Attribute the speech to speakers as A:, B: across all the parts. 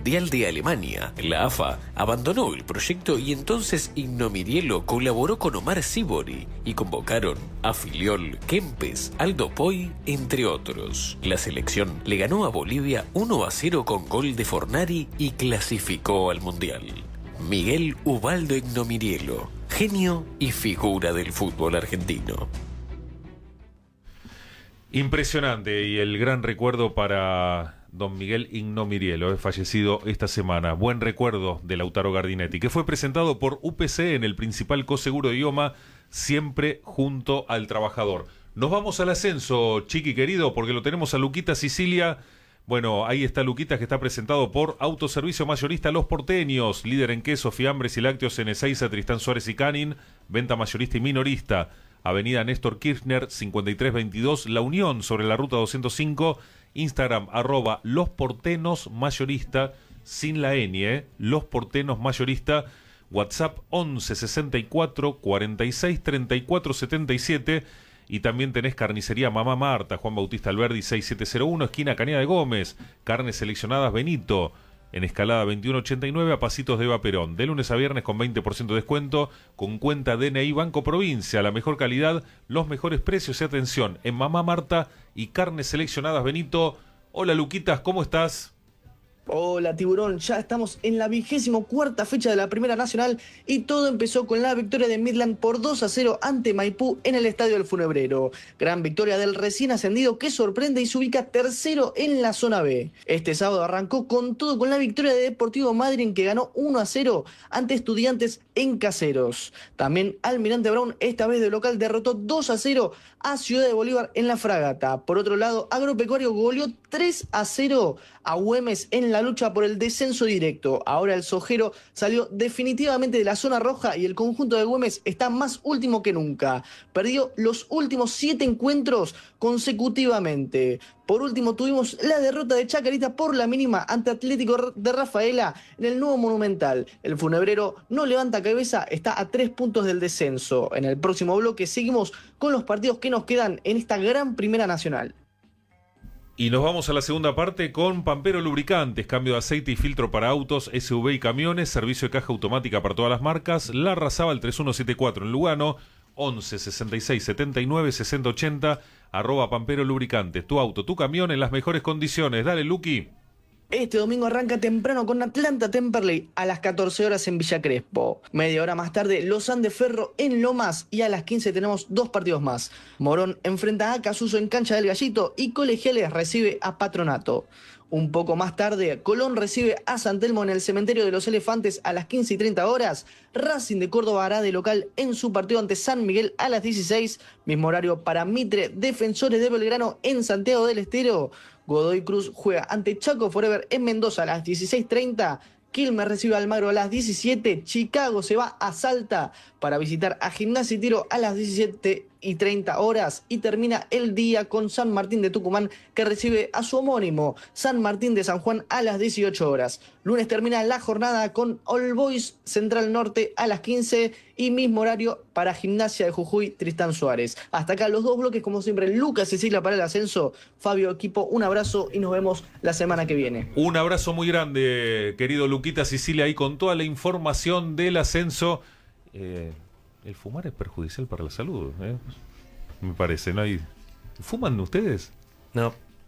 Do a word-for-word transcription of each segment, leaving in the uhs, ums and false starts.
A: Mundial de Alemania. La A F A abandonó el proyecto y entonces Innomirielo colaboró con Omar Sibori y convocaron a Filiol, Kempes, Aldo Poi, entre otros. La selección le ganó a Bolivia uno a cero con gol de Fornari y clasificó al Mundial. Miguel Ubaldo Innomirielo, genio y figura del fútbol argentino.
B: Impresionante, y el gran recuerdo para don Miguel Innomirielo, fallecido esta semana. Buen recuerdo de Lautaro Gardinetti, que fue presentado por U P C en el principal coseguro de idioma, siempre junto al trabajador. Nos vamos al ascenso, chiqui querido, porque lo tenemos a Luquita Sicilia. Bueno, ahí está Luquitas, que está presentado por Autoservicio Mayorista Los Porteños, líder en quesos, fiambres y lácteos en Ezeiza, Tristán Suárez y Canin, venta mayorista y minorista, Avenida Néstor Kirchner, cincuenta y tres veintidós, La Unión, sobre la ruta doscientos cinco, Instagram, arroba Los Portenos Mayorista, sin la N, ¿eh? Los Portenos Mayorista, WhatsApp once sesenta y cuatro cuarenta y seis treinta y cuatro setenta y siete. Y también tenés Carnicería Mamá Marta, Juan Bautista Alberdi seis siete cero uno, esquina Cañada de Gómez, carnes seleccionadas Benito, en Escalada veintiuno ochenta y nueve a pasitos de Eva Perón, de lunes a viernes con veinte por ciento de descuento, con cuenta D N I Banco Provincia, la mejor calidad, los mejores precios y atención en Mamá Marta y carnes seleccionadas Benito. Hola Luquitas, ¿cómo estás?
C: Hola Tiburón, ya estamos en la vigésimo cuarta fecha de la Primera Nacional y todo empezó con la victoria de Midland por dos a cero ante Maipú en el Estadio del Funebrero. Gran victoria del recién ascendido que sorprende y se ubica tercero en la zona B. Este sábado arrancó con todo con la victoria de Deportivo Madryn, que ganó uno a cero ante Estudiantes en Caseros. También Almirante Brown, esta vez de local, derrotó dos a cero a Ciudad de Bolívar en la Fragata. Por otro lado, Agropecuario goleó tres a cero a Güemes en la lucha por el descenso directo. Ahora el Sojero salió definitivamente de la zona roja y el conjunto de Güemes está más último que nunca. Perdió los últimos siete encuentros consecutivamente. Por último, tuvimos la derrota de Chacarita por la mínima ante Atlético de Rafaela en el nuevo Monumental. El Funebrero no levanta cabeza, está a tres puntos del descenso. En el próximo bloque seguimos con los partidos que nos quedan en esta gran Primera Nacional.
B: Y nos vamos a la segunda parte con Pampero Lubricantes, cambio de aceite y filtro para autos, S U V y camiones, servicio de caja automática para todas las marcas, La Razábal tres uno siete cuatro en Lugano, once sesenta y seis setenta y nueve sesenta ochenta, arroba Pampero Lubricantes, tu auto, tu camión en las mejores condiciones. Dale, Luqui.
C: Este domingo arranca temprano con Atlanta Temperley a las catorce horas en Villa Crespo. Media hora más tarde, Los Andes Ferro en Lomas, y a las quince tenemos dos partidos más. Morón enfrenta a Casuso en Cancha del Gallito y Colegiales recibe a Patronato. Un poco más tarde, Colón recibe a San Telmo en el Cementerio de los Elefantes a las quince y treinta horas. Racing de Córdoba hará de local en su partido ante San Miguel a las dieciséis. Mismo horario para Mitre, Defensores de Belgrano en Santiago del Estero. Godoy Cruz juega ante Chaco Forever en Mendoza a las dieciséis treinta. Quilmes recibe a Almagro a las diecisiete. Chicago se va a Salta para visitar a Gimnasia y Tiro a las diecisiete y treinta horas. Y termina el día con San Martín de Tucumán, que recibe a su homónimo San Martín de San Juan a las dieciocho horas. Lunes termina la jornada con All Boys Central Norte a las quince y mismo horario para Gimnasia de Jujuy Tristán Suárez. Hasta acá los dos bloques, como siempre, Lucas y Cecilia para el ascenso. Fabio, equipo, un abrazo y nos vemos la semana que viene.
B: Un abrazo muy grande, querido Luquita Sicilia, ahí con toda la información del ascenso. Eh, el fumar es perjudicial para la salud, ¿eh? Me parece, ¿no? Hay... ¿Fuman ustedes?
D: No.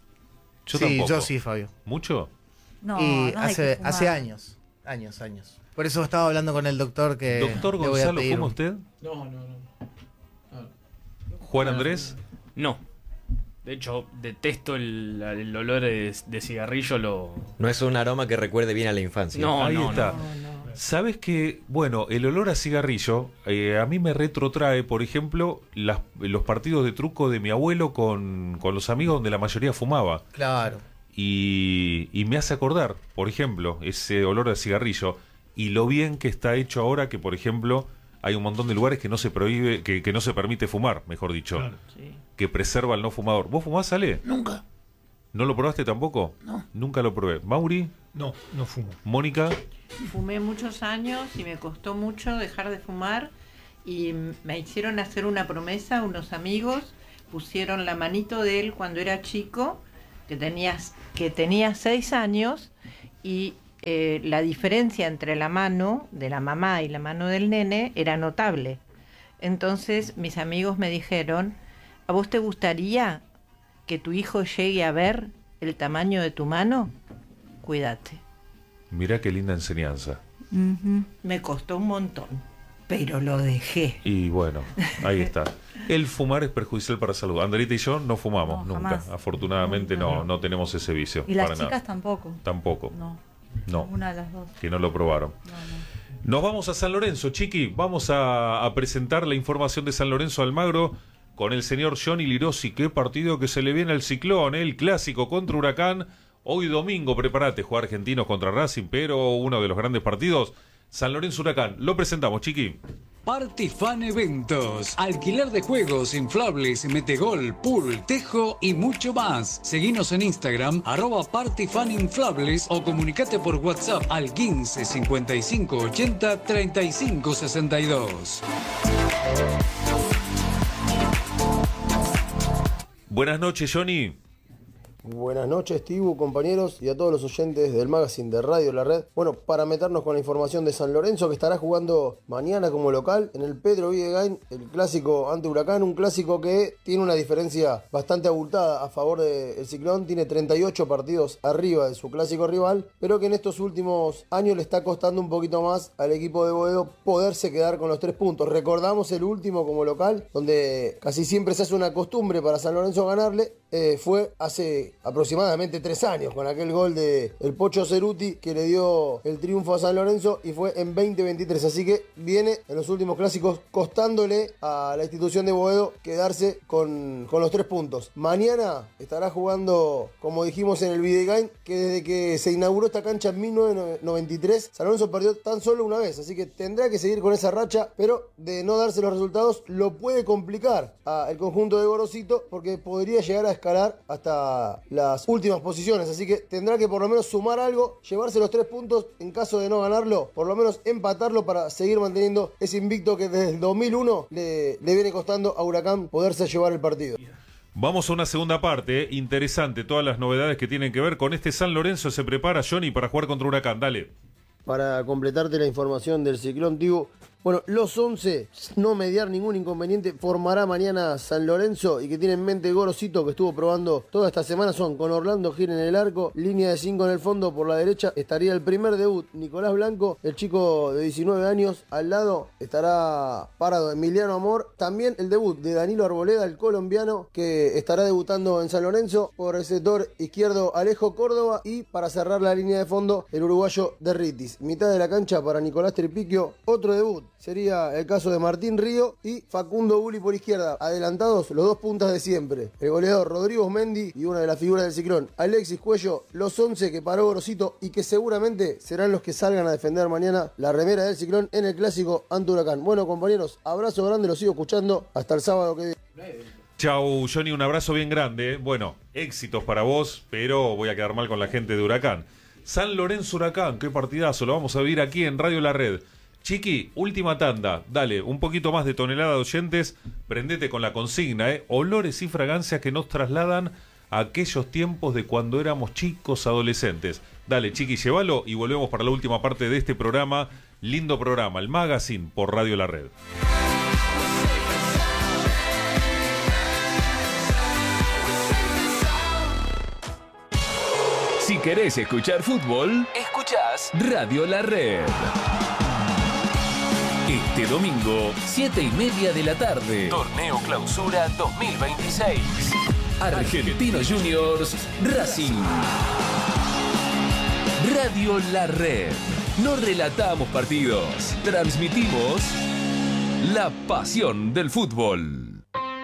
B: Yo
E: sí,
B: tampoco.
E: yo sí, Fabio.
B: ¿Mucho?
F: No,
E: y
F: no hay
E: hace,
F: que fumar.
E: hace años, años, años. Por eso estaba hablando con el doctor que...
B: Doctor
E: le voy a
B: Gonzalo,
E: pedir
B: ¿fuma
E: un-
B: usted?
G: No, no, no. no.
B: Juan Andrés.
G: No. De hecho, detesto el, el olor de, de cigarrillo. Lo...
D: No es un aroma que recuerde bien a la infancia.
G: No,
B: Ahí
G: no,
B: está.
G: no.
B: Sabes que, bueno, el olor a cigarrillo eh, a mí me retrotrae, por ejemplo, las, los partidos de truco de mi abuelo con, con los amigos donde la mayoría fumaba.
E: Claro.
B: Y, y me hace acordar, por ejemplo, ese olor a cigarrillo y lo bien que está hecho ahora que, por ejemplo, hay un montón de lugares que no se prohíbe, que, que no se permite fumar, mejor dicho,
G: Claro. Sí.
B: que preserva al no fumador. ¿Vos fumás, Ale?
H: Nunca.
B: ¿No lo probaste tampoco?
H: No.
B: Nunca lo probé. ¿Mauri?
H: No, no fumo.
B: ¿Mónica?
F: Fumé muchos años y me costó mucho dejar de fumar y me hicieron hacer una promesa unos amigos, pusieron la manito de él cuando era chico, que tenía, que tenía seis años, y eh, la diferencia entre la mano de la mamá y la mano del nene era notable. Entonces mis amigos me dijeron, ¿a vos te gustaría que tu hijo llegue a ver el tamaño de tu mano? Cuídate.
B: Mirá qué linda enseñanza.
F: Uh-huh. Me costó un montón, pero lo dejé.
B: Y bueno, ahí está. El fumar es perjudicial para la salud. Anderita y yo no fumamos, no, nunca. Jamás. Afortunadamente no, no tenemos ese vicio.
H: Y las
B: para
H: chicas
B: nada.
H: tampoco.
B: Tampoco.
H: No.
B: No.
H: Una de las dos.
B: Que no lo probaron.
H: No, no.
B: Nos vamos a San Lorenzo, Chiqui. Vamos a, a presentar la información de San Lorenzo Almagro con el señor Johnny Lirosi. Qué partido que se le viene al Ciclón, ¿eh? El clásico contra Huracán. Hoy domingo, prepárate, jugar Argentinos contra Racing, pero uno de los grandes partidos, San Lorenzo Huracán. Lo presentamos, Chiqui.
I: Party Fan Eventos. Alquiler de juegos, inflables, metegol, pool, tejo y mucho más. Seguinos en Instagram, arroba Party Fan Inflables o comunicate por WhatsApp al quince cincuenta y cinco ochenta treinta y cinco sesenta y dos.
B: Buenas noches, Johnny.
J: Buenas noches, Tibu, compañeros, y a todos los oyentes del magazine de Radio La Red. Bueno, para meternos con la información de San Lorenzo, que estará jugando mañana como local en el Pedro Videgain, el clásico ante Huracán, un clásico que tiene una diferencia bastante abultada a favor del Ciclón, tiene treinta y ocho partidos arriba de su clásico rival, pero que en estos últimos años le está costando un poquito más al equipo de Boedo poderse quedar con los tres puntos. Recordamos el último como local, donde casi siempre se hace una costumbre para San Lorenzo ganarle, eh, fue hace aproximadamente tres años, con aquel gol de el Pocho Ceruti que le dio el triunfo a San Lorenzo, y fue en veinte veintitrés, así que viene en los últimos clásicos costándole a la institución de Boedo quedarse con, con los tres puntos. Mañana estará jugando, como dijimos en el Videgain, que desde que se inauguró esta cancha en mil novecientos noventa y tres, San Lorenzo perdió tan solo una vez, así que tendrá que seguir con esa racha, pero de no darse los resultados lo puede complicar al conjunto de Gorosito, porque podría llegar a escalar hasta las últimas posiciones, así que tendrá que por lo menos sumar algo, llevarse los tres puntos en caso de no ganarlo, por lo menos empatarlo para seguir manteniendo ese invicto que desde el dos mil uno le, le viene costando a Huracán poderse llevar el partido.
B: Vamos a una segunda parte, ¿eh? Interesante, todas las novedades que tienen que ver con este San Lorenzo. Se prepara Johnny para jugar contra Huracán, dale.
J: Para completarte la información del Ciclón, Tibu, bueno, los once, no mediar ningún inconveniente, formará mañana San Lorenzo, y que tiene en mente Gorosito, que estuvo probando toda esta semana, son con Orlando Gil en el arco, línea de cinco en el fondo, por la derecha estaría el primer debut, Nicolás Blanco, el chico de diecinueve años, al lado estará parado Emiliano Amor, también el debut de Danilo Arboleda, el colombiano, que estará debutando en San Lorenzo, por el sector izquierdo Alejo Córdoba, y para cerrar la línea de fondo, el uruguayo Derritis. Mitad de la cancha para Nicolás Tripiquio, otro debut sería el caso de Martín Río y Facundo Bulli por izquierda. Adelantados los dos puntas de siempre, el goleador Rodrigo Mendi y una de las figuras del Ciclón, Alexis Cuello, los once que paró Gorosito y que seguramente serán los que salgan a defender mañana la remera del Ciclón en el clásico ante Huracán. Bueno, compañeros, abrazo grande, los sigo escuchando hasta el sábado que viene.
B: Chau, Johnny, un abrazo bien grande. Bueno, éxitos para vos, pero voy a quedar mal con la gente de Huracán. San Lorenzo Huracán, qué partidazo, lo vamos a vivir aquí en Radio La Red. Chiqui, última tanda, dale, un poquito más de tonelada de oyentes, prendete con la consigna, ¿eh? Olores y fragancias que nos trasladan a aquellos tiempos de cuando éramos chicos, adolescentes. Dale, Chiqui, llévalo y volvemos para la última parte de este programa, lindo programa, el Magazine por Radio La Red.
K: Si querés escuchar fútbol, escuchás Radio La Red. Este domingo, siete y media de la tarde. Torneo Clausura dos mil veintiséis. Argentinos Juniors Racing. Radio La Red. No relatamos partidos, transmitimos la pasión del fútbol.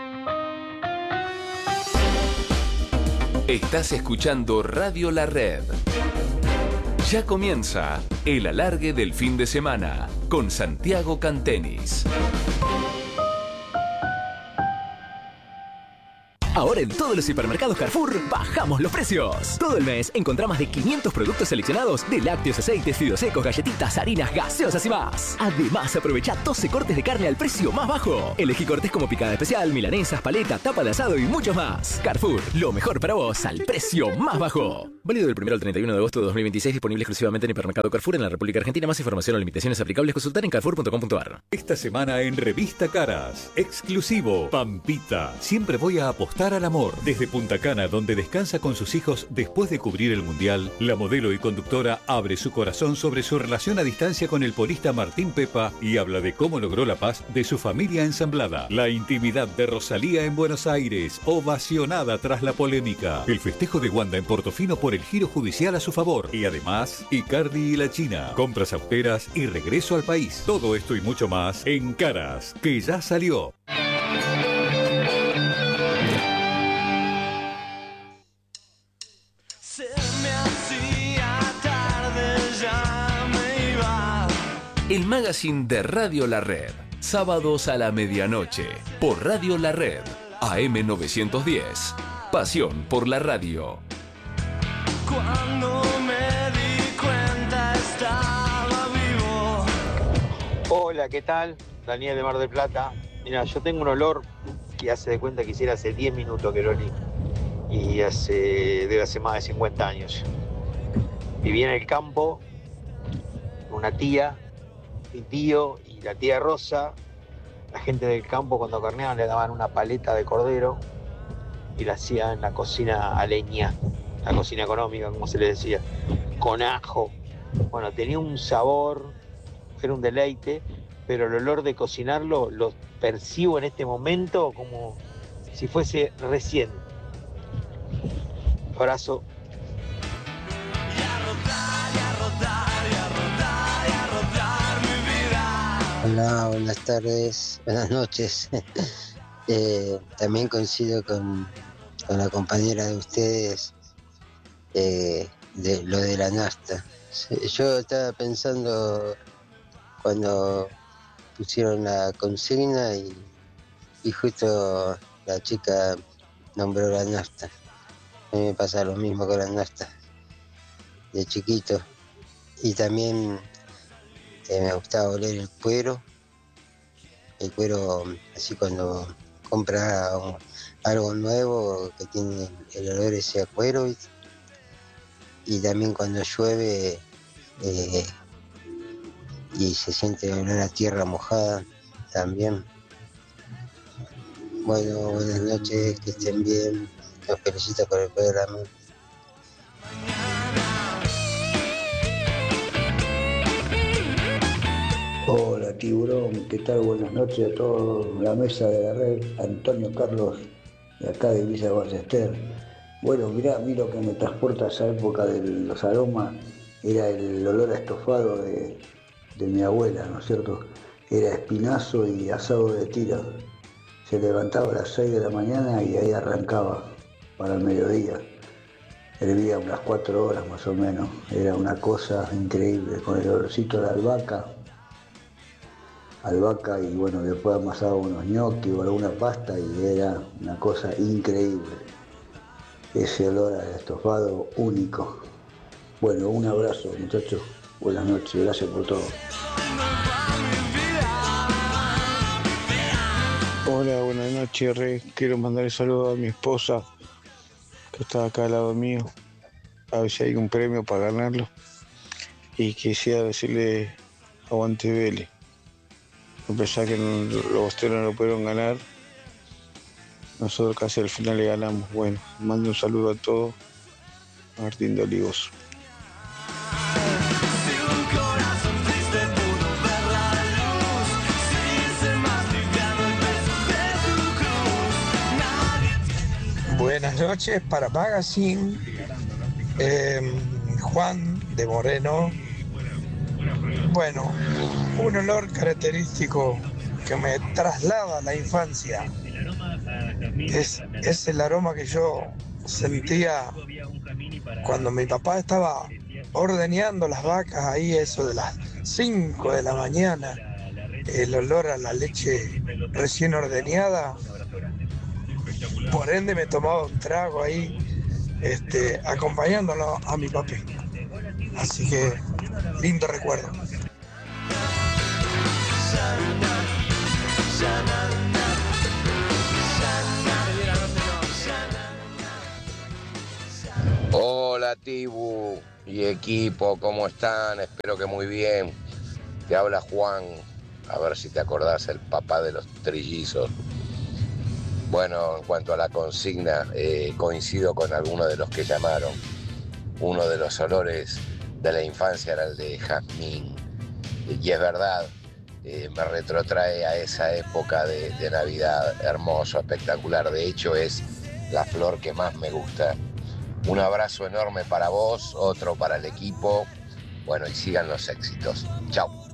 K: Estás escuchando Radio La Red. Ya comienza el alargue del fin de semana con Santiago Cantenis.
H: Ahora en todos los supermercados Carrefour bajamos los precios. Todo el mes encontrá más de quinientos productos seleccionados de lácteos, aceites, fideos secos, galletitas, harinas, gaseosas y más. Además, aprovecha doce cortes de carne al precio más bajo. Elegí cortes como picada especial, milanesas, paleta, tapa de asado y muchos más. Carrefour, lo mejor para vos al precio más bajo. Válido del primero al treinta y uno de agosto de dos mil veintiséis, disponible exclusivamente en hipermercado Carrefour en la República Argentina. Más información o limitaciones aplicables consultar en carrefour punto com punto ar.
L: Esta semana en Revista Caras, exclusivo, Pampita. Siempre voy a apostar al amor. Desde Punta Cana, donde descansa con sus hijos después de cubrir el Mundial, la modelo y conductora abre su corazón sobre su relación a distancia con el polista Martín Pepa y habla de cómo logró la paz de su familia ensamblada. La intimidad de Rosalía en Buenos Aires, ovacionada tras la polémica. El festejo de Wanda en Portofino por el giro judicial a su favor. Y además, Icardi y la China. Compras austeras y regreso al país. Todo esto y mucho más en Caras, que ya salió.
K: El magazine de Radio La Red. Sábados a la medianoche. Por Radio La Red. A M novecientos diez. Pasión por la radio.
M: Cuando me di cuenta estaba vivo.
N: Hola, ¿qué tal? Daniel de Mar del Plata. Mira, yo tengo un olor que hace de cuenta que hiciera hace diez minutos que lo olí. Y hace, debe hace más de cincuenta años. Vivía en el campo, una tía, mi tío y la tía Rosa. La gente del campo cuando carneaban le daban una paleta de cordero y la hacían en la cocina a leña, la cocina económica, como se le decía, con ajo. Bueno, tenía un sabor, era un deleite, pero el olor de cocinarlo lo percibo en este momento como si fuese recién. Abrazo.
O: Hola, buenas tardes, buenas noches. eh, también coincido con, con la compañera de ustedes eh, de lo de la nafta. Yo estaba pensando cuando pusieron la consigna y, y justo la chica nombró la nafta. A mí me pasa lo mismo con la nafta de chiquito. Y también Eh, me gustaba oler el cuero, el cuero así cuando compra un, algo nuevo que tiene el olor ese a cuero y, y también cuando llueve eh, y se siente el olor a tierra mojada también. Bueno, buenas noches, que estén bien, los felicito por el programa.
P: Hola Tiburón, ¿qué tal? Buenas noches a toda la mesa de la red. Antonio Carlos, de acá de Villa Ballester. Bueno, mirá, a mí lo que me transporta a esa época de los aromas era el olor a estofado de, de mi abuela, ¿no es cierto? Era espinazo y asado de tira. Se levantaba a las seis de la mañana y ahí arrancaba para el mediodía. Hervía unas cuatro horas más o menos. Era una cosa increíble, con el olorcito de la albahaca. albahaca y bueno, después amasaba unos ñoquis o alguna pasta y era una cosa increíble. Ese olor a estofado único. Bueno, un abrazo muchachos, buenas noches, gracias por todo.
Q: Hola, buenas noches, Rey. Quiero mandar el saludo a mi esposa, que está acá al lado mío, a ver si hay un premio para ganarlo. Y quisiera decirle aguante Vélez. A pesar que no, los bosteros no lo pudieron ganar, nosotros casi al final le ganamos. Bueno, mando un saludo a todos, Martín de Olivos.
R: Buenas noches para Magazine, eh, Juan de Moreno. Bueno, un olor característico que me traslada a la infancia. Es, es el aroma que yo sentía cuando mi papá estaba ordeñando las vacas ahí, eso de las cinco de la mañana. El olor a la leche recién ordeñada por ende me tomaba un trago ahí, este, acompañándolo a mi papi. Así que lindo recuerdo.
S: Hola Tibu y equipo, ¿cómo están? Espero que muy bien. Te habla Juan, a ver si te acordás, el papá de los trillizos. Bueno, en cuanto a la consigna, eh, coincido con algunos de los que llamaron. Uno de los olores de la infancia era el de jazmín. Y es verdad, eh, me retrotrae a esa época de, de Navidad, hermoso, espectacular. De hecho, es la flor que más me gusta. Un abrazo enorme para vos, otro para el equipo. Bueno, y sigan los éxitos. Chao.